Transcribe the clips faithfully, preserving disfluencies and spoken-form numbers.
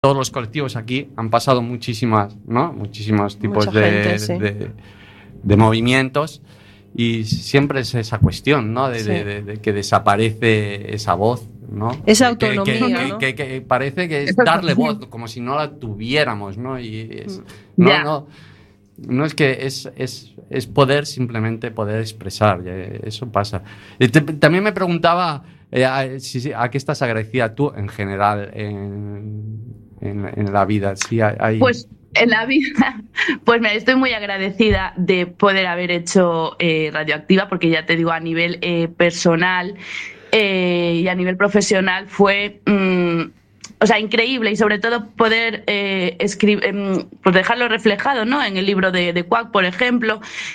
todos los colectivos aquí han pasado muchísimas, ¿no? Muchísimos tipos Mucha de, gente, sí. de, de movimientos y siempre es esa cuestión, ¿no? De, sí. de, de, de que desaparece esa voz, ¿no? Esa que, autonomía, que, que, ¿no? que, que, que parece que es darle voz, como si no la tuviéramos, ¿no? Y es, no, yeah. no, no es que es, es, es poder simplemente poder expresar, eso pasa. Y te, también me preguntaba eh, a, si, a qué estás agradecida tú en general en, en, en la vida. Sí, hay, hay... Pues en la vida, pues me estoy muy agradecida de poder haber hecho eh, Radioactiva, porque ya te digo, a nivel eh, personal eh, y a nivel profesional fue mmm, o sea, increíble, y sobre todo poder eh, escribir, eh, pues dejarlo reflejado, ¿no? En el libro de, de Quack, por ejemplo,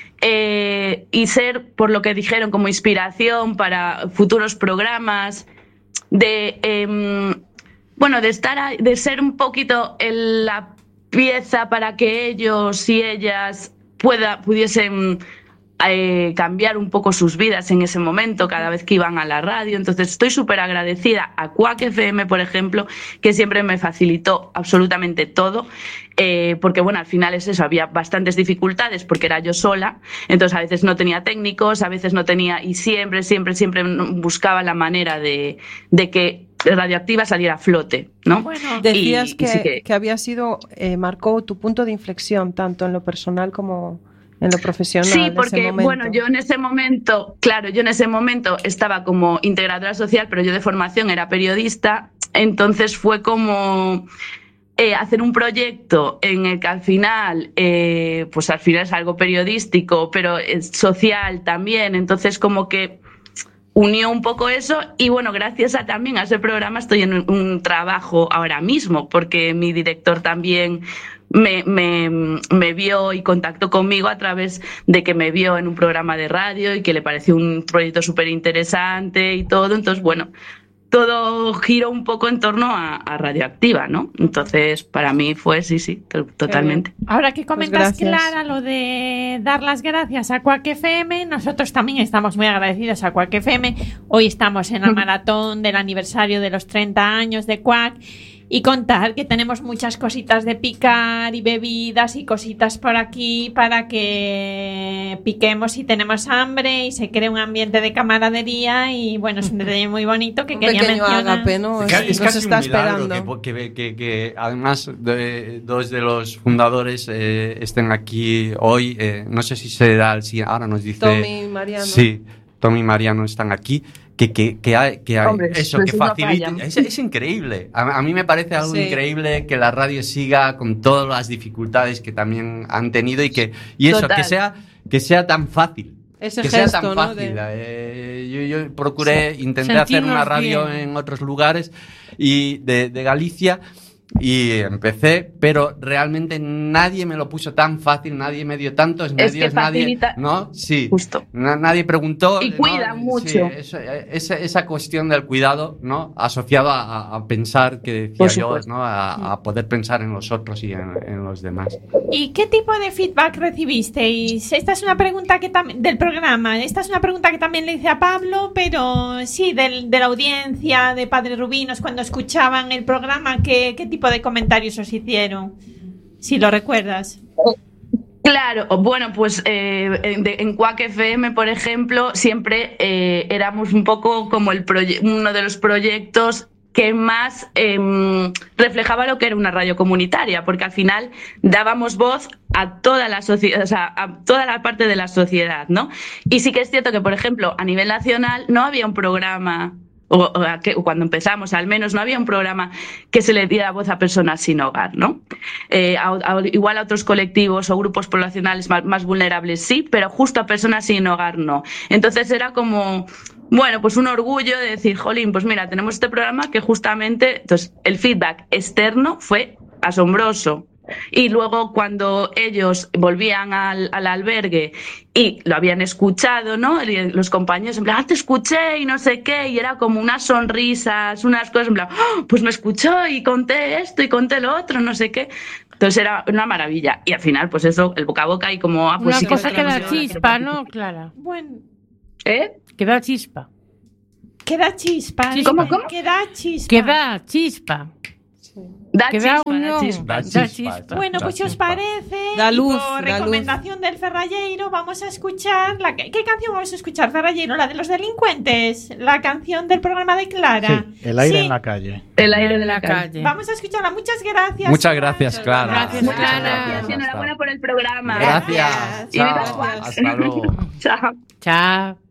eh, y ser, por lo que dijeron, como inspiración para futuros programas, de eh, bueno, de estar a, de ser un poquito en la pieza para que ellos y ellas pueda, pudiesen eh, cambiar un poco sus vidas en ese momento, cada vez que iban a la radio. Entonces estoy súper agradecida a Quack F M, por ejemplo, que siempre me facilitó absolutamente todo, eh, porque bueno, al final es eso, había bastantes dificultades porque era yo sola, entonces a veces no tenía técnicos, a veces no tenía, y siempre, siempre, siempre buscaba la manera de, de que Radioactiva saliera a flote, ¿no? Bueno, decías y, que, y sí que... que había sido, eh, marcó tu punto de inflexión, tanto en lo personal como en lo profesional. Sí, porque bueno, yo en ese momento, claro, yo en ese momento estaba como integradora social, pero yo de formación era periodista, entonces fue como eh, hacer un proyecto en el que al final, eh, pues al final es algo periodístico, pero es social también, entonces como que unió un poco eso, y bueno, gracias a también a ese programa estoy en un, un trabajo ahora mismo, porque mi director también me, me, me vio y contactó conmigo a través de que me vio en un programa de radio y que le pareció un proyecto súper interesante y todo. Entonces, bueno, todo giró un poco en torno a, a Radioactiva, ¿no? Entonces, para mí fue, sí, sí, totalmente. Ahora que comentas, pues Clara, lo de dar las gracias a Quack F M, nosotros también estamos muy agradecidos a Quack F M. Hoy estamos en la maratón del aniversario de los treinta años de Quack. Y contar que tenemos muchas cositas de picar y bebidas y cositas por aquí para que piquemos si tenemos hambre y se cree un ambiente de camaradería. Y bueno, es un detalle muy bonito que un quería mencionar. Ágape, ¿no? Es, es casi está un milagro esperando. Que, que, que, que además de, dos de los fundadores eh, estén aquí hoy. Eh, no sé si se da, si ahora nos dice Tommy y Mariano. Sí, Tommy y Mariano están aquí. Que, que, que, hay, que hay, Hombre, eso, que facilite. No es, es increíble. A, a mí me parece algo sí. increíble que la radio siga con todas las dificultades que también han tenido y que y eso, que sea, que sea tan fácil. Ese que gesto, sea tan fácil. ¿no? De... Eh, yo, yo procuré, sí. intenté Sentirnos hacer una radio bien. en otros lugares y de, de Galicia. Y empecé, pero realmente nadie me lo puso tan fácil, nadie me dio tantos medios, es que facilita, nadie, ¿no? Sí, justo. Na, nadie preguntó. Y cuida ¿no? mucho. Sí, eso, esa, esa cuestión del cuidado, ¿no? Asociado a, a pensar, que decía yo, ¿no? A, a poder pensar en los otros y en, en los demás. ¿Y qué tipo de feedback recibisteis? Esta es una pregunta que también del programa. Esta es una pregunta que también le hice a Pablo, pero sí, del, de la audiencia de Padre Rubinos, cuando escuchaban el programa, ¿qué, qué tipo de comentarios os hicieron? Si lo recuerdas. Claro, bueno, pues eh, en, de, en Quack F M, por ejemplo, siempre eh, éramos un poco como el proye- uno de los proyectos que más eh, reflejaba lo que era una radio comunitaria, porque al final dábamos voz a toda la sociedad, o sea, a toda la parte de la sociedad, ¿no? Y sí que es cierto que, por ejemplo, a nivel nacional no había un programa, o, o, que, o cuando empezamos al menos no había un programa que se le diera voz a personas sin hogar, ¿no? Eh, a, a, igual a otros colectivos o grupos poblacionales más, más vulnerables sí, pero justo a personas sin hogar no. Entonces era como... Bueno, pues un orgullo de decir, jolín, pues mira, tenemos este programa que justamente, entonces, el feedback externo fue asombroso. Y luego cuando ellos volvían al, al albergue y lo habían escuchado, ¿no? Los compañeros en plan, ah, te escuché y no sé qué, y era como unas sonrisas, unas cosas en plan, oh, pues me escuchó y conté esto y conté lo otro, no sé qué. Entonces era una maravilla. Y al final, pues eso, el boca a boca y como, ah, pues una sí cosa que que da chispa, ¿no, Clara? Bueno. ¿Eh? Que da chispa. Que da chispa. ¿Cómo, cómo? Que da chispa. Que da chispa. Da Que chispa, da unión. da chispa. Da Da chispa. chispa. Bueno, Da pues si os chispa. parece, Da y luz, por da recomendación del Ferralleiro, vamos a escuchar. La que- ¿Qué canción vamos a escuchar, Ferralleiro? ¿La de los delincuentes? ¿La canción del programa de Clara? Sí, el aire Sí. en la calle. El aire de En la la calle. calle. Vamos a escucharla. Muchas gracias. Muchas gracias, Clara. Gracias, Muchas Clara. gracias y enhorabuena por el programa. Gracias. Y viva Chao. Quack. Hasta luego. Chao. Chao.